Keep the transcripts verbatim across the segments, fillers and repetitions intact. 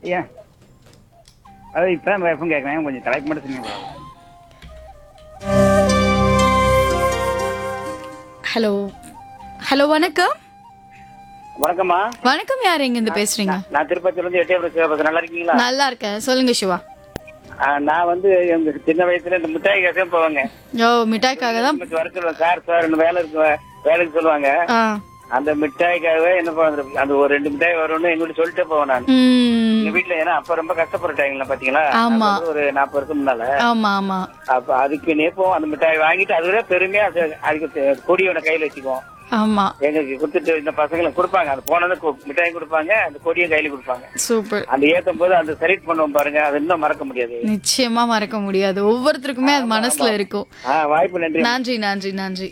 ஏன் அது இப்போ எஃப்எம் கேட்குறேன் கொஞ்சம் தலைப்பு மட்டும் சொன்னீங்க. ஹலோ ஹலோ வணக்கம். வணக்கம்மா. வணக்கம், யார் எங்க இருந்து பேசுறீங்க? நான் திருப்பதியில இருந்து எட்டயபுரம் சிவா. நல்லா இருக்கீங்களா? நல்லா இருக்கேன், சொல்லுங்க சிவா. ஆ, நான் வந்து எங்க சின்ன வயசுல இந்த மிட்டாய் கேசே போவாங்க. ஓ, மிட்டாய்க்காக தான். வர சொல்லுவாங்க சார் சார் இந்த வேலை இருக்கு வேலைக்கு சொல்லுவாங்க. ஆ. அந்த மிட்டாய்க்காகவே என்ன பண்ணுறது, அந்த ஒரு ரெண்டு மிட்டாய் வரும்னு எங்கிட்ட சொல்லிட்டே போவேன் நான் ம். எங்க வீட்டுல. ஏன்னா அப்ப ரொம்ப கஷ்டப்படுற டைம்ல பாத்தீங்களா, ஆமா. நான் ஒரு நாற்பது வருஷம் முன்னால. ஆமா ஆமா. அப்ப அதுக்கு நேப்போம் அந்த மிட்டாய் வாங்கிட்டு அதுவே பெருமையா அது- அதுக்கு கொடியோட கையில வச்சுக்குவோம். ஆமா, எங்களுக்கு கொடுத்துட்டு இந்த பசங்களுக்கு கொடுப்பாங்க. அது போனது மிட்டாய் கொடுப்பாங்க, அந்த கொடியும் கையில கொடுப்பாங்க. சூப்பர். அந்த ஏத்தும் போது அந்த செலக்ட் பண்ணுவோம் பாருங்க, அது இன்னும் மறக்க முடியாது. நிச்சயமா மறக்க முடியாது, ஒவ்வொருத்தருக்குமே அது மனசுல இருக்கும். ஆ, வாய்ப்பு நன்றி. நன்றி நன்றி நன்றி.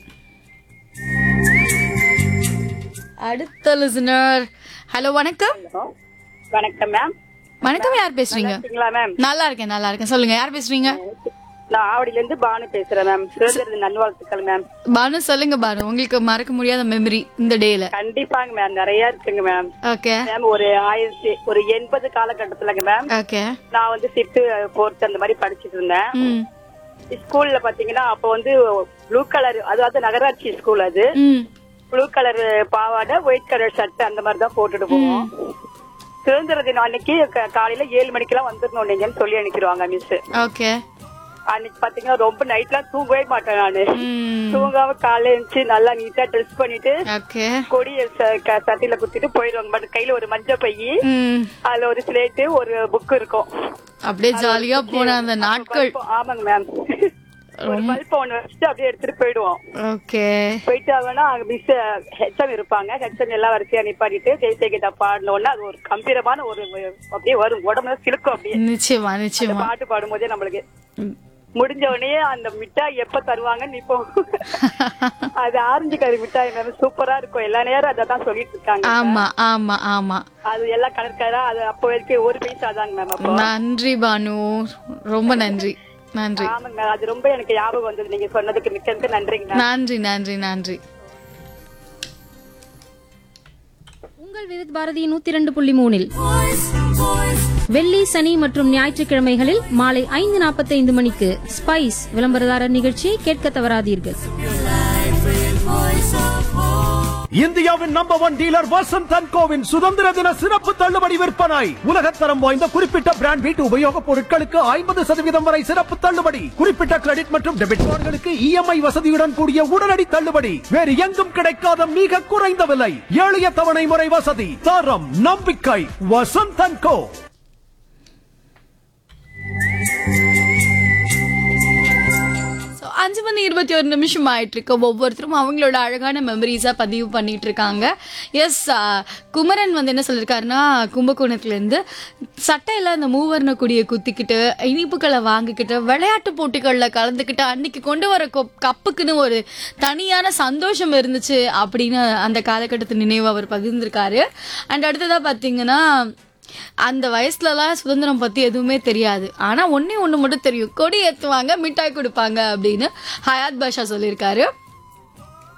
அடுத்த லிசனர். ஹலோ வணக்கம். வணக்கம் மேம். வணக்கம், யார் பேசுறீங்க? இருக்கீங்களா மேம்? நல்லா இருக்கேன் நல்லா இருக்கேன், சொல்லுங்க யார் பேசுறீங்க? நான் ஆவடியில இருந்து பானு பேசுறேன் மேம். சுதந்திர நல்வாழ்த்துக்கள் மேம். பானு, சொல்லுங்க பானு, உங்களுக்கு மறக்க முடியாத மெமரி இந்த டேல. கண்டிப்பாங்க மேம், நிறைய இருக்குங்க மேம். ஓகே மேம் ஒரு ஆயிரத்தி ஒரு எண்பது காலகட்டத்துலங்க மேம், ஓகே. நான் வந்து சிட்டு போர்த்து அந்த மாதிரி படிச்சுட்டு இருந்தேன். ம் ஸ்கூல்ல பாத்தீங்கன்னா அப்ப வந்து ப்ளூ கலர், அதாவது நகராட்சி ஸ்கூல், அது ம் ப்ளூ கலர் பாவாடை ஒயிட் கலர் ஷர்ட் அந்த மாதிரி தான் போட்டுட்டு போவோம். சுதந்திர தினம் அன்னைக்கு க- காலையில ஏழு மணிக்கெல்லாம் வந்துடணும் நீங்கன்னு சொல்லி அனுப்பிடுவாங்க மிஸ். ஓகே. அன்னைக்கு பாத்தீங்கன்னா ரொம்ப நைட்லாம் தூங்கவே மாட்டேன் நானு. ம் தூங்காம காலையில எழுந்துச்சு நல்லா நீட்டா ட்ரெஸ் பண்ணிட்டு ஓகே. கொடிய சட்டில குத்திட்டு போயிடுவாங்க. பட் கையில ஒரு மஞ்சள் பையி, ம் அதுல ஒரு ஸ்லேட்டு ஒரு புக் இருக்கும். அப்படியே ஜாலியா போன அந்த நாட்கள். ஆமாங்க மேம். ஒரு பல்ப் ஒண்ணு வச்சுட்டு அப்படியே எடுத்துட்டு போயிடுவோம். ஓகே. போயிட்டு அவனா மிஸ் ஹெச்எம் இருப்பாங்க. ஹெச்எம் எல்லாம் வரிசையா நிப்பாட்டிட்டு தேசிய கீதா பாடணும்னா அது ஒரு கம்பீரமான ஒரு அப்படியே வரும், உடம்புல சிலுக்கும் அப்படியே நிச்சயமா அந்த நிச்சயமா. பாட்டு பாடும் போதே நம்மளுக்கு. ம். முடிஞ்ச உடனே அந்த மிட்டாய் எப்ப தருவாங்கன்னு இப்போ அது ஆரஞ்சு கறி மிட்டாய் மேம், சூப்பரா இருக்கும். எல்லா நேரம் அதான் சொல்லிட்டு இருக்காங்க. ஆமா ஆமா ஆமா. அது எல்லாம் கலர் கலரா, அது அப்போ வரைக்கும் ஒரு பைசா தாங்க மேம். அப்போ நன்றி பானு, ரொம்ப நன்றி நன்றி. ஆமாங்க, அது ரொம்ப எனக்கு ஞாபகம் வந்தது நீங்க சொன்னதுக்கு. மிக்க மிக்க நன்றிங்க. நன்றி நன்றி நன்றி. உங்கள் விருத் பாரதி நூத்தி இரண்டு புள்ளி மூணில் வெள்ளி, சனி மற்றும் ஞாயிற்றுக்கிழமைகளில் மாலை ஐந்து நாற்பத்தி ஐந்து மணிக்கு ஸ்பைஸ் விளம்பரதாரர் நிகழ்ச்சியை கேட்க தவறாதீர்கள். இந்தியாவின் number one dealer Vasanth and CoWIN சுதந்திர தின சிறப்பு தள்ளுபடி விற்பனை. உலகத்தரம் வாய்ந்த குறிப்பிட்ட பிராண்ட் வீட்டு உபயோகப் பொருட்களுக்கு ஐம்பது சதவீதம் வரை சிறப்பு தள்ளுபடி. குறிப்பிட்ட கிரெடிட் மற்றும் டெபிட் கார்டுகளுக்கு இஎம்ஐ வசதியுடன் கூடிய உடனடி தள்ளுபடி. வேறு எங்கும் கிடைக்காத மிக குறைந்த விலை, எளிய தவணை முறை வசதி, தரம், நம்பிக்கை. வசந்த் அண்ட் கோ. அஞ்சு மணி இருபத்தி ஒரு நிமிஷம் ஆயிட்டு இருக்கு. ஒவ்வொருத்தரும் அவங்களோட அழகான மெமரிஸா பதிவு பண்ணிட்டு இருக்காங்க. எஸ், குமரன் வந்து என்ன சொல்லிருக்காருன்னா, கும்பகோணத்துல இருந்து சட்டையில அந்த மூவர்ண கொடியை குத்திக்கிட்டு இனிப்புகளை வாங்கிக்கிட்டு விளையாட்டு போட்டிகள்ல கலந்துக்கிட்டு அன்னைக்கு கொண்டு வர கப்புக்குன்னு ஒரு தனியான சந்தோஷம் இருந்துச்சு அப்படின்னு அந்த காலகட்டத்து நினைவு அவர் பகிர்ந்திருக்காரு. அண்ட் அடுத்ததா பாத்தீங்கன்னா, அந்த வயசுலலாம் சுதந்திரம் பத்தி எதுவுமே தெரியாது, ஆனா ஒன்னே ஒண்ணு மட்டும் தெரியும், கொடி ஏத்துவாங்க மிட்டாய் கொடுப்பாங்க அப்படின்னு ஹயாத் பாஷா சொல்லியிருக்காரு.